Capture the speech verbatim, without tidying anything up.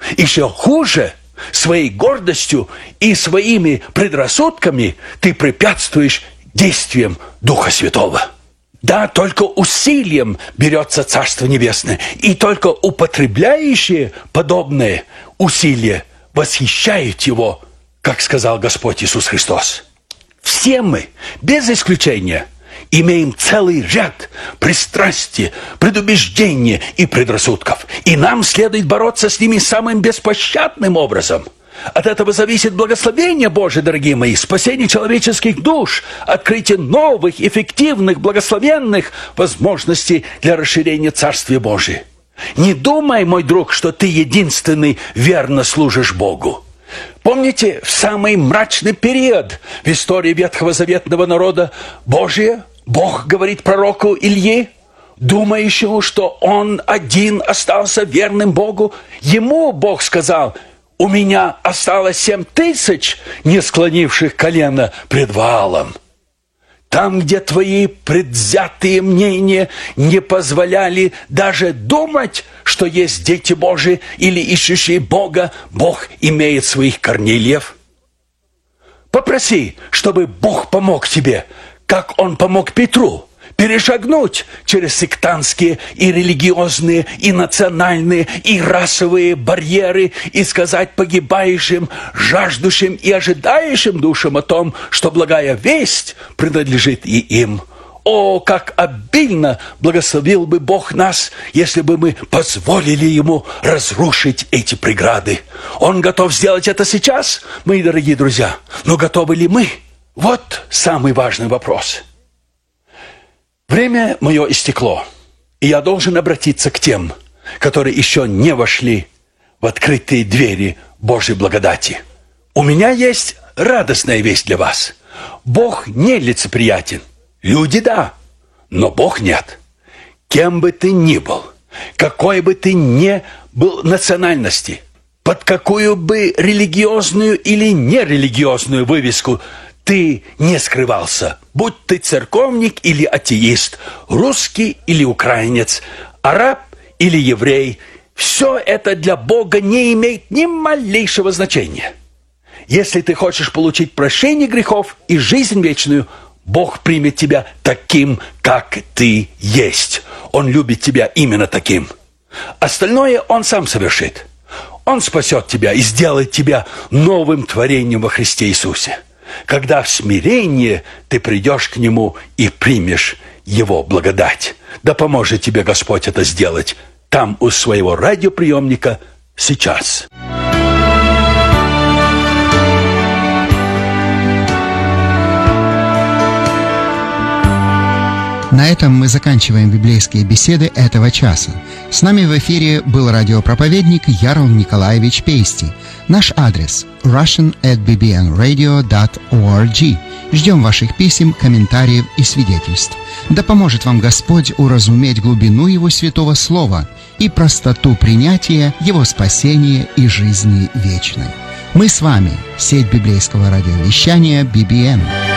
Еще хуже, своей гордостью и своими предрассудками ты препятствуешь действиям Духа Святого. Да, только усилием берется Царство Небесное, и только употребляющие подобные усилия восхищают его, как сказал Господь Иисус Христос. Все мы, без исключения, имеем целый ряд пристрастий, предубеждений и предрассудков, и нам следует бороться с ними самым беспощадным образом. От этого зависит благословение Божие, дорогие мои, спасение человеческих душ, открытие новых, эффективных, благословенных возможностей для расширения Царствия Божия. Не думай, мой друг, что ты единственный верно служишь Богу. Помните, в самый мрачный период в истории ветхозаветного народа Божия, Бог говорит пророку Илье, думающему, что он один остался верным Богу, ему Бог сказал: «У меня осталось семь тысяч, не склонивших колено пред Ваалом». Там, где твои предвзятые мнения не позволяли даже думать, что есть дети Божии или ищущие Бога, Бог имеет своих Корнилиев. Попроси, чтобы Бог помог тебе, как Он помог Петру, перешагнуть через сектантские и религиозные, и национальные, и расовые барьеры и сказать погибающим, жаждущим и ожидающим душам о том, что благая весть принадлежит и им. О, как обильно благословил бы Бог нас, если бы мы позволили Ему разрушить эти преграды. Он готов сделать это сейчас, мои дорогие друзья, но готовы ли мы? Вот самый важный вопрос. Время мое истекло, и я должен обратиться к тем, которые еще не вошли в открытые двери Божьей благодати. У меня есть радостная весть для вас. Бог не лицеприятен. Люди – да, но Бог нет. Кем бы ты ни был, какой бы ты ни был национальности, под какую бы религиозную или нерелигиозную вывеску ты не скрывался, будь ты церковник или атеист, русский или украинец, араб или еврей, все это для Бога не имеет ни малейшего значения. Если ты хочешь получить прощение грехов и жизнь вечную, Бог примет тебя таким, как ты есть. Он любит тебя именно таким. Остальное Он сам совершит. Он спасет тебя и сделает тебя новым творением во Христе Иисусе. Когда в смирении ты придешь к Нему и примешь Его благодать. Да поможет тебе Господь это сделать там у своего радиоприемника сейчас. На этом мы заканчиваем библейские беседы этого часа. С нами в эфире был радиопроповедник Ярл Николаевич Пейсти. Наш адрес – russian at b b n radio dot org. Ждем ваших писем, комментариев и свидетельств. Да поможет вам Господь уразуметь глубину Его святого Слова и простоту принятия Его спасения и жизни вечной. Мы с вами – сеть библейского радиовещания би би эн.